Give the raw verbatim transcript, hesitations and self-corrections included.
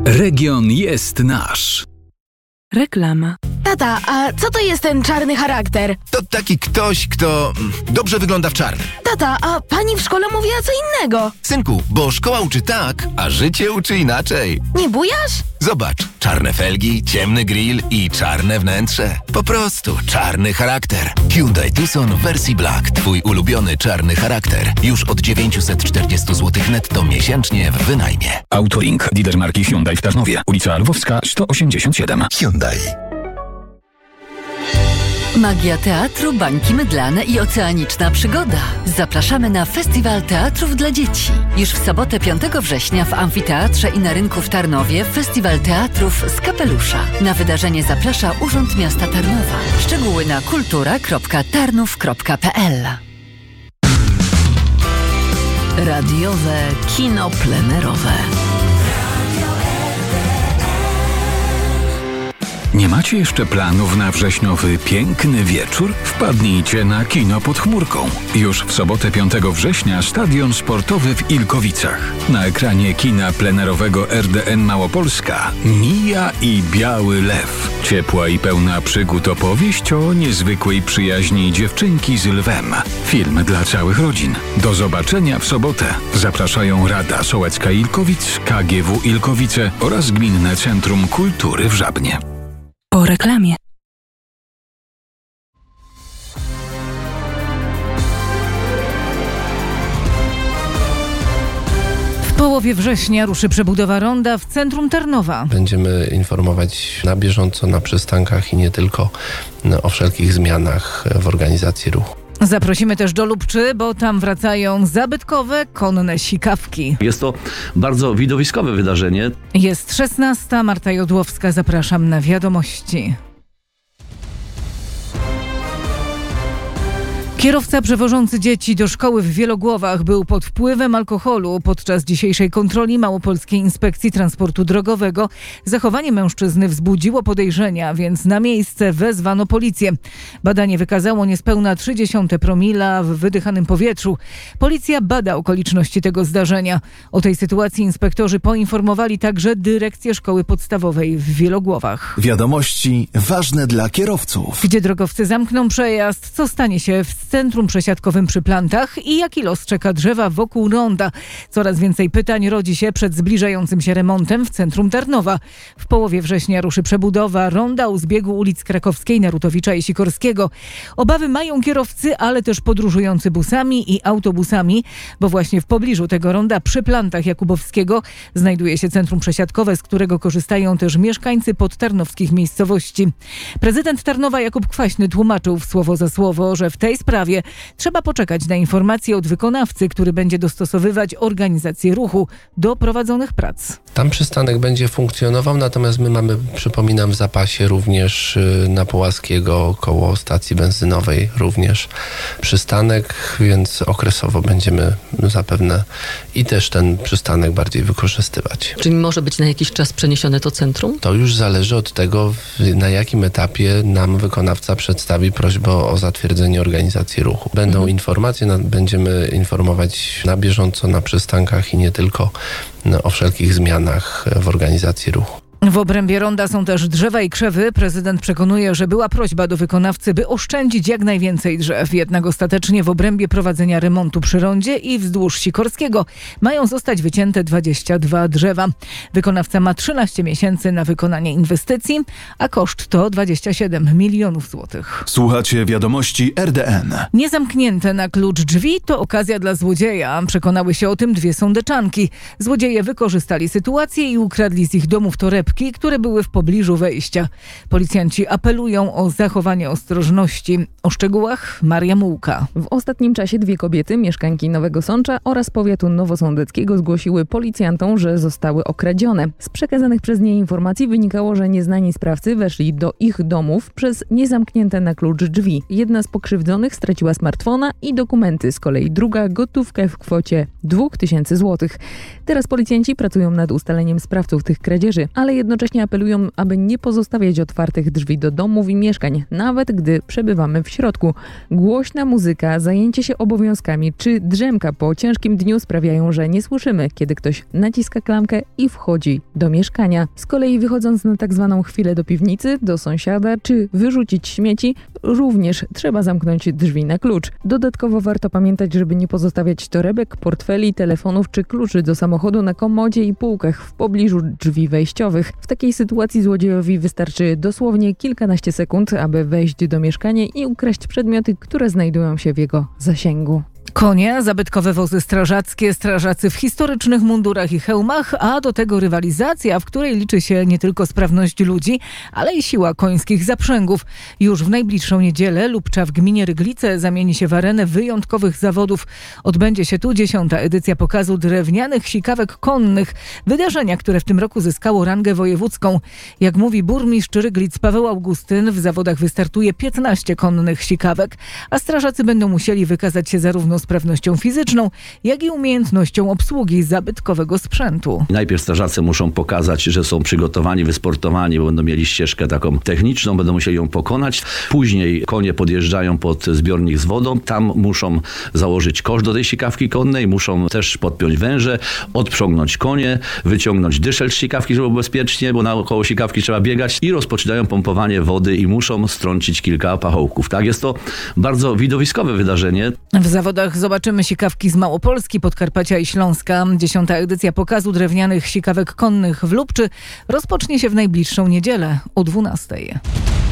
Region jest nasz. Reklama. Tata, a co to jest ten czarny charakter? To taki ktoś, kto dobrze wygląda w czarnym. Tata, a pani w szkole mówiła co innego. Synku, bo szkoła uczy tak, a życie uczy inaczej. Nie bujasz? Zobacz, czarne felgi, ciemny grill i czarne wnętrze. Po prostu czarny charakter. Hyundai Tucson w wersji Black. Twój ulubiony czarny charakter. Już od dziewięćset czterdzieści złotych netto miesięcznie w wynajmie. Autolink, dealer marki Hyundai w Tarnowie. Ulica Lwowska sto osiemdziesiąt siedem. Hyundai. Magia teatru, bańki mydlane i oceaniczna przygoda. Zapraszamy na Festiwal Teatrów dla Dzieci. Już w sobotę piątego września w Amfiteatrze i na rynku w Tarnowie Festiwal Teatrów z kapelusza. Na wydarzenie zaprasza Urząd Miasta Tarnowa. Szczegóły na kultura kropka tarnów kropka p l. Radiowe kino plenerowe. Nie macie jeszcze planów na wrześniowy piękny wieczór? Wpadnijcie na kino pod chmurką. Już w sobotę piątego września stadion sportowy w Ilkowicach. Na ekranie kina plenerowego R D N Małopolska Mija i Biały Lew. Ciepła i pełna przygód opowieść o niezwykłej przyjaźni dziewczynki z lwem. Film dla całych rodzin. Do zobaczenia w sobotę. Zapraszają Rada Sołecka Ilkowic, K G W Ilkowice oraz Gminne Centrum Kultury w Żabnie. Po reklamie. W połowie września ruszy przebudowa ronda w centrum Tarnowa. Będziemy informować na bieżąco na przystankach i nie tylko o wszelkich zmianach w organizacji ruchu. Zaprosimy też do Lubczy, bo tam wracają zabytkowe konne sikawki. Jest to bardzo widowiskowe wydarzenie. Jest szesnasta, Marta Jodłowska, zapraszam na wiadomości. Kierowca przewożący dzieci do szkoły w Wielogłowach był pod wpływem alkoholu. Podczas dzisiejszej kontroli Małopolskiej Inspekcji Transportu Drogowego zachowanie mężczyzny wzbudziło podejrzenia, więc na miejsce wezwano policję. Badanie wykazało niespełna trzy dziesiąte promila w wydychanym powietrzu. Policja bada okoliczności tego zdarzenia. O tej sytuacji inspektorzy poinformowali także dyrekcję szkoły podstawowej w Wielogłowach. Wiadomości ważne dla kierowców. Gdzie drogowcy zamkną przejazd, co stanie się w centrum przesiadkowym przy Plantach i jaki los czeka drzewa wokół ronda. Coraz więcej pytań rodzi się przed zbliżającym się remontem w centrum Tarnowa. W połowie września ruszy przebudowa ronda u zbiegu ulic Krakowskiej, Narutowicza i Sikorskiego. Obawy mają kierowcy, ale też podróżujący busami i autobusami, bo właśnie w pobliżu tego ronda przy Plantach Jakubowskiego znajduje się centrum przesiadkowe, z którego korzystają też mieszkańcy podtarnowskich miejscowości. Prezydent Tarnowa Jakub Kwaśny tłumaczył w słowo za słowo, że w tej sprawie trzeba poczekać na informacje od wykonawcy, który będzie dostosowywać organizację ruchu do prowadzonych prac. Tam przystanek będzie funkcjonował, natomiast my mamy, przypominam, w zapasie również na Połaskiego koło stacji benzynowej również przystanek, więc okresowo będziemy zapewne i też ten przystanek bardziej wykorzystywać. Czyli może być na jakiś czas przeniesione to centrum? To już zależy od tego, na jakim etapie nam wykonawca przedstawi prośbę o zatwierdzenie organizacji ruchu. Będą mhm. informacje, na, będziemy informować na bieżąco na przystankach i nie tylko no, o wszelkich zmianach w organizacji ruchu. W obrębie ronda są też drzewa i krzewy. Prezydent przekonuje, że była prośba do wykonawcy, by oszczędzić jak najwięcej drzew. Jednak ostatecznie w obrębie prowadzenia remontu przy rondzie i wzdłuż Sikorskiego mają zostać wycięte dwadzieścia dwa drzewa. Wykonawca ma trzynaście miesięcy na wykonanie inwestycji, a koszt to dwadzieścia siedem milionów złotych. Słuchacie wiadomości R D N. Niezamknięte na klucz drzwi to okazja dla złodzieja. Przekonały się o tym dwie sądeczanki. Złodzieje wykorzystali sytuację i ukradli z ich domów torebki, które były w pobliżu wejścia. Policjanci apelują o zachowanie ostrożności. O szczegółach Maria Mułka. W ostatnim czasie dwie kobiety, mieszkanki Nowego Sącza oraz powiatu nowosądeckiego, zgłosiły policjantom, że zostały okradzione. Z przekazanych przez nie informacji wynikało, że nieznani sprawcy weszli do ich domów przez niezamknięte na klucz drzwi. Jedna z pokrzywdzonych straciła smartfona i dokumenty, z kolei druga gotówkę w kwocie dwóch tysięcy złotych. Teraz policjanci pracują nad ustaleniem sprawców tych kradzieży, ale jednak Jednocześnie apelują, aby nie pozostawiać otwartych drzwi do domów i mieszkań, nawet gdy przebywamy w środku. Głośna muzyka, zajęcie się obowiązkami czy drzemka po ciężkim dniu sprawiają, że nie słyszymy, kiedy ktoś naciska klamkę i wchodzi do mieszkania. Z kolei wychodząc na tak zwaną chwilę do piwnicy, do sąsiada czy wyrzucić śmieci, również trzeba zamknąć drzwi na klucz. Dodatkowo warto pamiętać, żeby nie pozostawiać torebek, portfeli, telefonów czy kluczy do samochodu na komodzie i półkach w pobliżu drzwi wejściowych. W takiej sytuacji złodziejowi wystarczy dosłownie kilkanaście sekund, aby wejść do mieszkania i ukraść przedmioty, które znajdują się w jego zasięgu. Konie, zabytkowe wozy strażackie, strażacy w historycznych mundurach i hełmach, a do tego rywalizacja, w której liczy się nie tylko sprawność ludzi, ale i siła końskich zaprzęgów. Już w najbliższą niedzielę Lubcza w gminie Ryglice zamieni się w arenę wyjątkowych zawodów. Odbędzie się tu dziesiąta edycja pokazu drewnianych sikawek konnych, wydarzenia, które w tym roku zyskało rangę wojewódzką. Jak mówi burmistrz Ryglic Paweł Augustyn, w zawodach wystartuje piętnaście konnych sikawek, a strażacy będą musieli wykazać się zarówno sprawnością fizyczną, jak i umiejętnością obsługi zabytkowego sprzętu. Najpierw strażacy muszą pokazać, że są przygotowani, wysportowani, bo będą mieli ścieżkę taką techniczną, będą musieli ją pokonać. Później konie podjeżdżają pod zbiornik z wodą. Tam muszą założyć kosz do tej sikawki konnej, muszą też podpiąć węże, odprzągnąć konie, wyciągnąć dyszel z sikawki, żeby było bezpiecznie, bo naokoło sikawki trzeba biegać i rozpoczynają pompowanie wody i muszą strącić kilka pachołków. Tak, jest to bardzo widowiskowe wydarzenie. W zawodach zobaczymy sikawki z Małopolski, Podkarpacia i Śląska. Dziesiąta edycja pokazu drewnianych sikawek konnych w Lubczy rozpocznie się w najbliższą niedzielę o dwunastej.